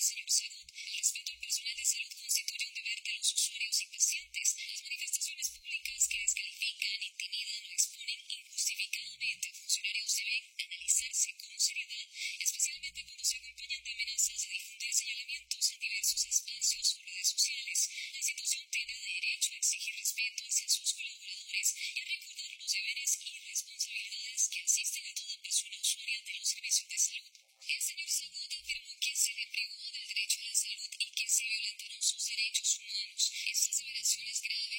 señor Saud. El respeto al personal de salud constituye un deber de los usuarios y pacientes. Las manifestaciones públicas que descalifican, intimidan o exponen injustificadamente a funcionarios deben analizarse con seriedad, especialmente cuando se acompañan de amenazas de difundir señalamientos en diversos espacios o redes sociales. La institución tiene derecho a exigir respeto hacia sus colaboradores y a recordar los deberes y responsabilidades que asisten a toda persona usuaria de los servicios de salud. El señor Saud afirmó que se le privó del derecho a la salud y que se violentaron sus derechos humanos. Esta aseveración es grave